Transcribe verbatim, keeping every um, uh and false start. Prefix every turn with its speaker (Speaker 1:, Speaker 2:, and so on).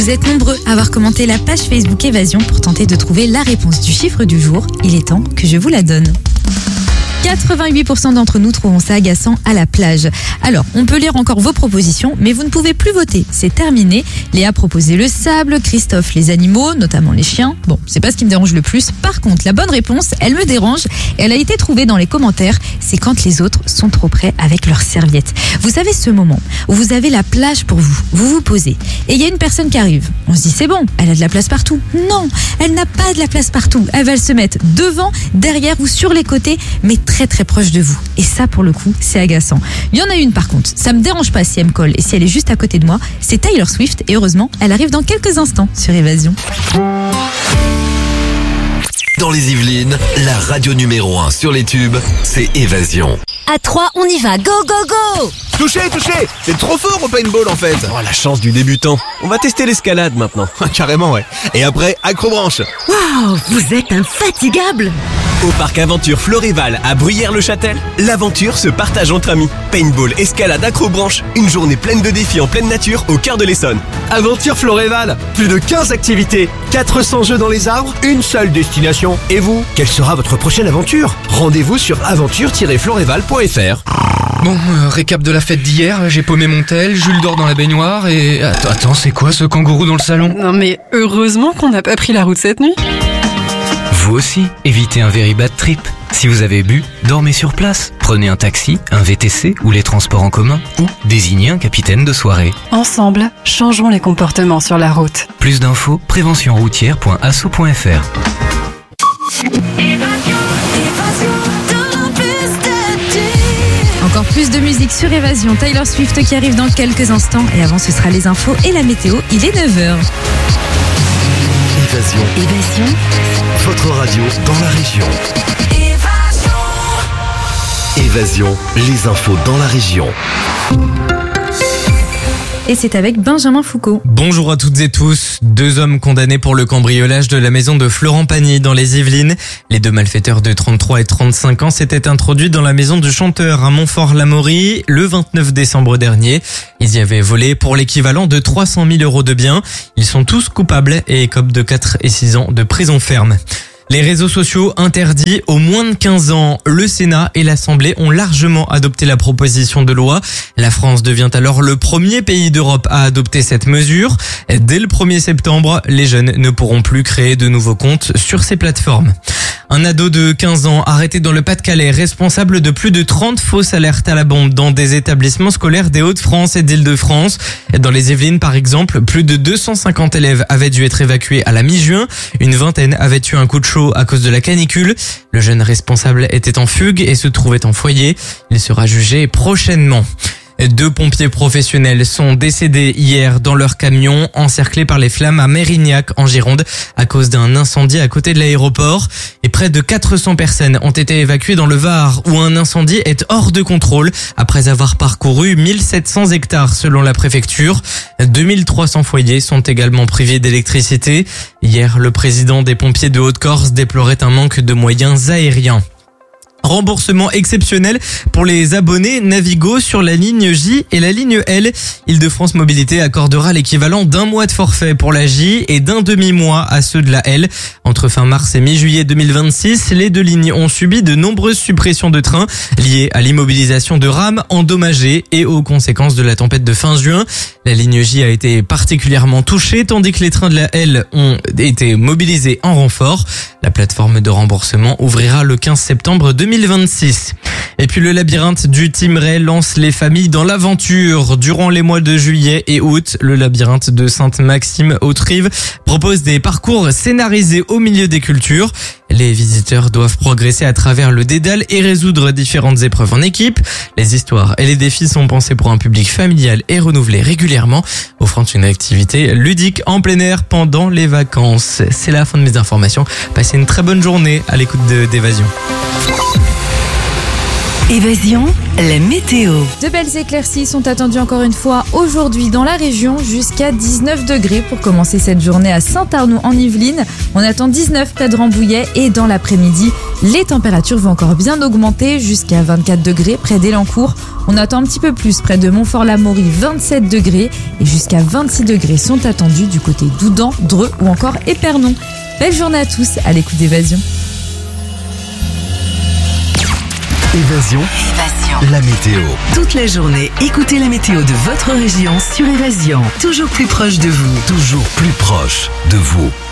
Speaker 1: Vous êtes nombreux à avoir commenté la page Facebook Évasion pour tenter de trouver la réponse du chiffre du jour. Il est temps que je vous la donne. quatre-vingt-huit pour cent d'entre nous trouvons ça agaçant à la plage. Alors, on peut lire encore vos propositions, mais vous ne pouvez plus voter. C'est terminé. Léa a proposé le sable, Christophe les animaux, notamment les chiens. Bon, c'est pas ce qui me dérange le plus. Par contre, la bonne réponse, elle me dérange et elle a été trouvée dans les commentaires. C'est quand les autres sont trop près avec leurs serviettes. Vous savez ce moment où vous avez la plage pour vous, vous vous posez et il y a une personne qui arrive. On se dit c'est bon, elle a de la place partout. Non, elle n'a pas de la place partout. Elle va se mettre devant, derrière ou sur les côtés, mais très très proche de vous. Et ça, pour le coup, c'est agaçant. Il y en a une par contre, ça me dérange pas si elle me colle et si elle est juste à côté de moi, c'est Taylor Swift et heureusement, elle arrive dans quelques instants sur Évasion.
Speaker 2: Dans les Yvelines, la radio numéro un sur les tubes, c'est Évasion.
Speaker 3: À trois, on y va, go go go!
Speaker 4: Touché, touché! C'est trop fort au paintball en fait!
Speaker 5: Oh, la chance du débutant. On va tester l'escalade maintenant.
Speaker 4: Carrément, ouais. Et après, accrobranche.
Speaker 3: Waouh, vous êtes infatigable!
Speaker 5: Au parc Aventure Floréval à Bruyères-le-Châtel, l'aventure se partage entre amis. Paintball, escalade, acrobranche, une journée pleine de défis en pleine nature au cœur de l'Essonne.
Speaker 6: Aventure Floréval, plus de quinze activités, quatre cents jeux dans les arbres, une seule destination. Et vous, quelle sera votre prochaine aventure? Rendez-vous sur aventure tiret floréval point f r.
Speaker 7: Bon, euh, récap de la fête d'hier, j'ai paumé mon tel, Jules dort dans la baignoire et... Attends, attends, c'est quoi ce kangourou dans le salon?
Speaker 8: Non mais heureusement qu'on n'a pas pris la route cette nuit.
Speaker 9: Vous aussi, évitez un very bad trip. Si vous avez bu, dormez sur place. Prenez un taxi, un V T C ou les transports en commun ou désignez un capitaine de soirée.
Speaker 8: Ensemble, changeons les comportements sur la route.
Speaker 9: Plus d'infos, prévention routière point asso point f r.
Speaker 1: Encore plus de musique sur Évasion. Taylor Swift qui arrive dans quelques instants. Et avant, ce sera les infos et la météo. Il est neuf heures.
Speaker 2: Évasion.
Speaker 3: Évasion,
Speaker 2: Votre radio dans la région. Évasion, les infos dans la région.
Speaker 1: Et c'est avec Benjamin Foucault.
Speaker 10: Bonjour à toutes et tous. Deux hommes condamnés pour le cambriolage de la maison de Florent Pagny dans les Yvelines. Les deux malfaiteurs de trente-trois et trente-cinq ans s'étaient introduits dans la maison du chanteur à Montfort-l'Amaury le vingt-neuf décembre dernier. Ils y avaient volé pour l'équivalent de trois cent mille euros de biens. Ils sont tous coupables et écopent de quatre et six ans de prison ferme. Les réseaux sociaux interdits aux moins de quinze ans. Le Sénat et l'Assemblée ont largement adopté la proposition de loi. La France devient alors le premier pays d'Europe à adopter cette mesure. Dès le premier septembre, les jeunes ne pourront plus créer de nouveaux comptes sur ces plateformes. Un ado de quinze ans arrêté dans le Pas-de-Calais, responsable de plus de trente fausses alertes à la bombe dans des établissements scolaires des Hauts-de-France et d'Île-de-France. Dans les Yvelines, par exemple, plus de deux cent cinquante élèves avaient dû être évacués à la mi-juin. Une vingtaine avaient eu un coup de chaud à cause de la canicule. Le jeune responsable était en fugue et se trouvait en foyer. Il sera jugé prochainement. Deux pompiers professionnels sont décédés hier dans leur camion, encerclés par les flammes à Mérignac, en Gironde, à cause d'un incendie à côté de l'aéroport. Et près de quatre cents personnes ont été évacuées dans le Var, où un incendie est hors de contrôle, après avoir parcouru mille sept cents hectares selon la préfecture. deux mille trois cents foyers sont également privés d'électricité. Hier, le président des pompiers de Haute-Corse déplorait un manque de moyens aériens. Remboursement exceptionnel pour les abonnés Navigo sur la ligne J et la ligne L. Île-de-France Mobilité accordera l'équivalent d'un mois de forfait pour la J et d'un demi-mois à ceux de la L. Entre fin mars et mi-juillet deux mille vingt-six, les deux lignes ont subi de nombreuses suppressions de trains liées à l'immobilisation de rames endommagées et aux conséquences de la tempête de fin juin. La ligne J a été particulièrement touchée, tandis que les trains de la L ont été mobilisés en renfort. La plateforme de remboursement ouvrira le quinze septembre deux mille vingt-six. Et puis le labyrinthe du Thymerais lance les familles dans l'aventure. Durant les mois de juillet et août, le labyrinthe de Sainte-Maxime-Haute-Rive propose des parcours scénarisés au milieu des cultures. Les visiteurs doivent progresser à travers le dédale et résoudre différentes épreuves en équipe. Les histoires et les défis sont pensés pour un public familial et renouvelés régulièrement, offrant une activité ludique en plein air pendant les vacances. C'est la fin de mes informations. Passez une très bonne journée à l'écoute de d'Évasion.
Speaker 3: Évasion, la météo.
Speaker 1: De belles éclaircies sont attendues encore une fois aujourd'hui dans la région, jusqu'à dix-neuf degrés pour commencer cette journée à Saint-Arnoux en Yvelines. On attend dix-neuf près de Rambouillet et dans l'après-midi, les températures vont encore bien augmenter jusqu'à vingt-quatre degrés près d'Élancourt. On attend un petit peu plus près de Montfort-l'Amaury, vingt-sept degrés et jusqu'à vingt-six degrés sont attendus du côté d'Oudan, Dreux ou encore Épernon. Belle journée à tous à l'écoute d'Évasion.
Speaker 2: Évasion,
Speaker 3: Évasion.
Speaker 2: la météo.
Speaker 3: Toute la journée, écoutez la météo de votre région sur Évasion. Toujours plus proche de vous.
Speaker 2: Toujours plus proche de vous.